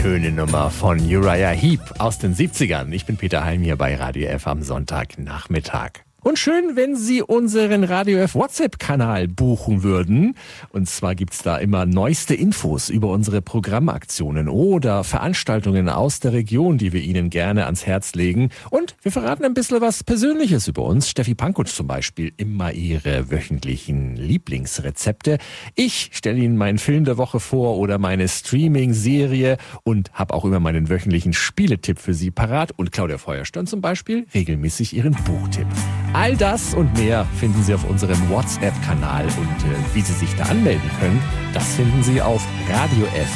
schöne Nummer von Uriah Heep aus den 70ern. Ich bin Peter Heim hier bei Radio F am Sonntagnachmittag. Und schön, wenn Sie unseren Radio F WhatsApp-Kanal buchen würden. Und zwar gibt's da immer neueste Infos über unsere Programmaktionen oder Veranstaltungen aus der Region, die wir Ihnen gerne ans Herz legen. Und wir verraten ein bisschen was Persönliches über uns. Steffi Pankutsch zum Beispiel, immer ihre wöchentlichen Lieblingsrezepte. Ich stelle Ihnen meinen Film der Woche vor oder meine Streaming-Serie und habe auch immer meinen wöchentlichen Spieletipp für Sie parat. Und Claudia Feuerstein zum Beispiel regelmäßig ihren Buchtipp. All das und mehr finden Sie auf unserem WhatsApp-Kanal und wie Sie sich da anmelden können, das finden Sie auf Radio F.